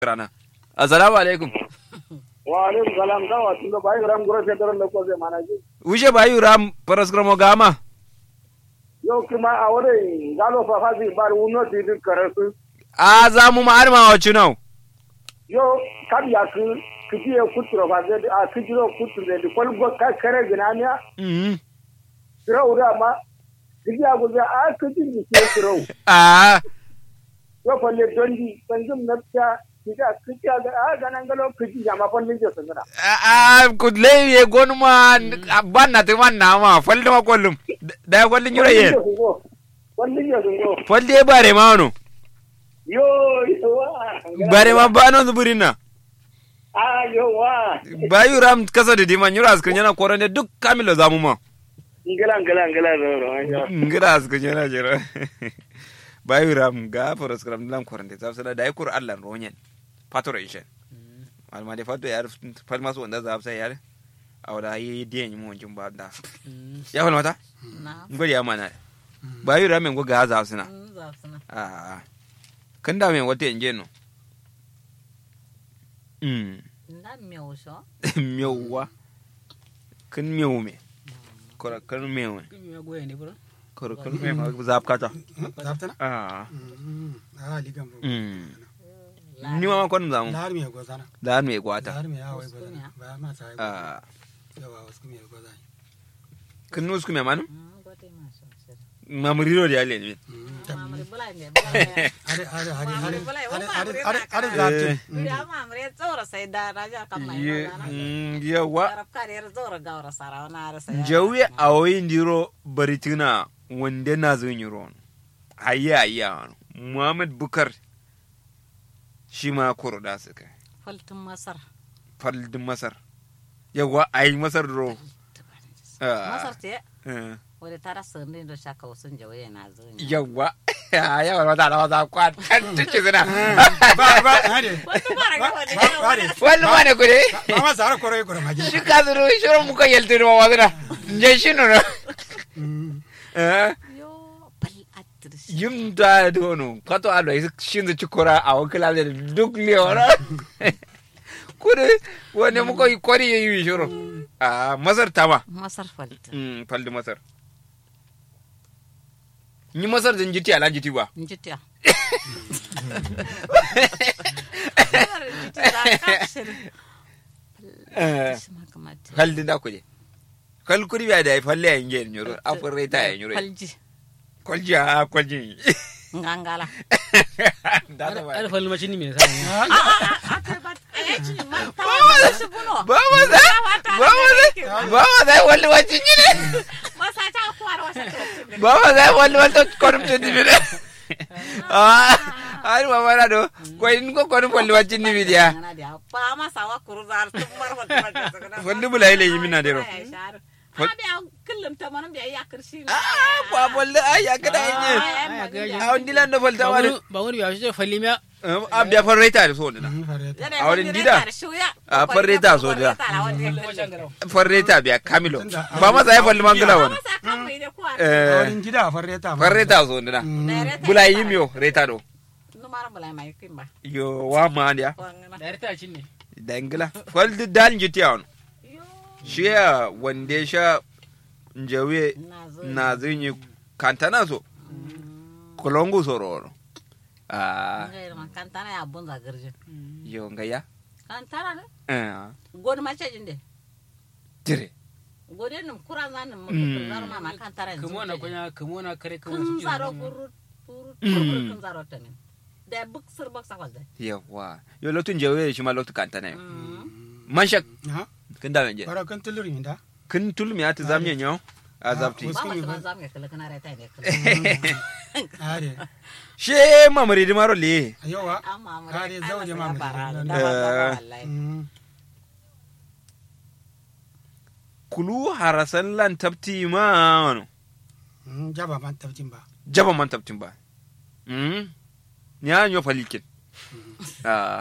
rana. Assalamu alaikum. Wa alaikum salam gawa tunda bayu ram gura se taron da ko zai manaji. Wuje bayu ram paraskramo gama. Yo kuma a wurin galo fa fazi bar wuno tidin karasu. A za mu ma arma wa cunau. Yo kam ya ku kiye kutro ba zai a kijiro kutro da kwal go ka kare ginaniya. Sirau da ma kiya go za a kijin ni ke sirau. Yo falle dondi sanjum nafsa kiya ga a ganan galo kiji ya ma fallin je sanara. Kudle ye gonuma banna te manna ma falle ma kollum. Da kwallin yura ye. Kwallin ya zungo. Falle bare ma wono. Yo wa. Bare ma bano zuburina. Yo wa. Bayu ram kasa da diman yura askan yana korane duk kamilo zamu ma. Ngala zo. Ngala askan yana jira. Bayu ram ga foras kram lam korante zabsana da yakur Allah ronyen. Patoration. Alma de fato yar falma so wanda zabsa yar. Awda yi diyan mu wancin ba da. Ya falmata? Na. Ngori ya mana. Bayu ram ngo ga zabsana. Zabsana. Kan da men wata inje no. Na meu so. Mewwa. Kan mewu me. Kora kan mewu. Kimi goye ne bro. Kora kan mewu zab kata. Zabtana? Ligam bro. Ni ma kon zamu. Lahar me gozana. Da me gwata. Lahar me yawo gozana. Ba ma sai. Yawa wasu me gozana. Kan nus kuma manu? Gote ma so. Mamuriro da yale ne. Mamre bulai ne. Are zabtin. Ya mamre tsora sai da raja kamai. Yawa. Arab kare tsora gawra sara wana arsa. Jawi awoyi ndiro baritina wanda na zo nyiro. Hayya. Muhammad Bukar shi ma koroda suka. Faltin Masar. Yawa ai Masar ro. Masar ce? Wadda tara sirrin da shaka wasun jawaye na zo ne. Yawa. Yawa wata da wata kwan kan tuke zina. Wani ma ne kure? Ba ma sara kore kore maji. Shi ka zuru shirin muka yalta da mawa zina. Je shi nuna. Yim da dono. Kato alo isi shin da cikura a wakila da duk lewara. Kudu wani muka yi kwari ya yi shirin. Masar tama. Masar falti. Falti Masar. Ni Masar zan jiti ala jiti ba. Jitiya. Falti da kuje. Kal kuri biya da falle ya inge nyoro. Afur reta ya nyoro. Falji. Kwalji. Ngangala. Are falli machini me sai. Ba zai wani wacin yi ne. Ba zai wani wata kwarfta dibi ne. Ari ba mana do, kwai nko kwanu wani wacin dibi dia. Ba ma sawa kuruzar tumar wata. Wani bula ile yi mina dero. Biya kullum ta manan biya ya kirshi. Ba bolle ai ya kada yin. A wani dilan da bolta wani. Ba wani biya shi falli miya. Biya farreta da so dina. A wurin gida. A farreta so dina. Farreta biya Kamilo. Ba masa ya falli mangala wani. Wurin gida farreta. Farreta so dina. Bula yi miyo reta do. Numara bula mai kimba. Yo wa ma dia. Da reta cin ne. Dangila. Falli dan jitiya wani. Shi ya wanda sha njawe na zinyi kantana so. Kolongu so roro. Kantana ya bunza garje. Yo ngaya. Kantana ne? Godi ma cejin de. Dire. Godi num kurazan num ma kantana. Kumona kare kun zaro kun zaro tane. Da buk sir bak sakal de. Yawa. Yo lotun njawe shi ma lotu kantana. Manshak. Kin da menje. Bara kan tuluri minda. Kin tulmi ati zamye nyaw. Azabti. Ba ma zamye kala kana reta ne. Are. She mamari di maro le. Yawa. Are zauje mamari. Kulu harasan lan tabti ma no. Jaba man tabtin ba. Nya nyo falikin.